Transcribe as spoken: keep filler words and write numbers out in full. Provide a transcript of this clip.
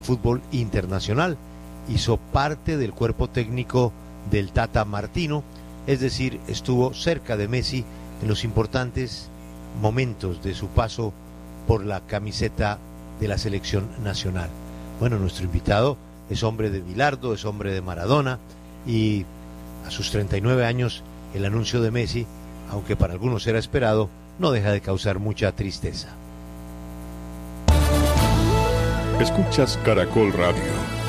fútbol internacional. Hizo parte del cuerpo técnico del Tata Martino, es decir, estuvo cerca de Messi en los importantes momentos de su paso por la camiseta de la selección nacional. Bueno, nuestro invitado es hombre de Bilardo, es hombre de Maradona, y a sus treinta y nueve años el anuncio de Messi, aunque para algunos era esperado, no deja de causar mucha tristeza. Escuchas Caracol Radio.